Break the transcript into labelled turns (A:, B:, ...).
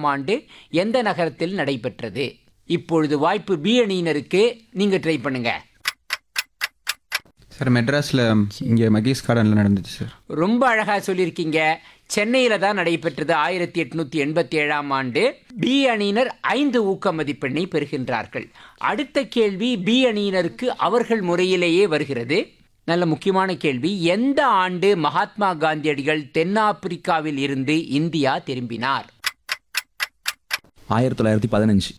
A: ஆண்டு எந்த நகரத்தில் நடைபெற்றது? இப்பொழுது வாய்ப்பு பி அணியினருக்கு. நீங்க ட்ரை பண்ணுங்க.
B: சார் மெட்ராஸில் இங்கே மகேஷ் கார்டனில் நடந்துச்சு சார்.
A: ரொம்ப அழகா சொல்லியிருக்கீங்க. சென்னையில தான் நடைபெற்றது 1887ஆம் ஆண்டு. பி அணியினர் 5 ஊக்க மதிப்பெண்ணை பெறுகின்றார்கள். அடுத்த கேள்வி பி அணியினருக்கு அவர்கள் முறையிலேயே வருகிறது. நல்ல முக்கியமான கேள்வி. எந்த ஆண்டு மகாத்மா காந்தியடிகள் தென்னாப்பிரிக்காவில் இருந்து இந்தியா திரும்பினார்?
C: 1915.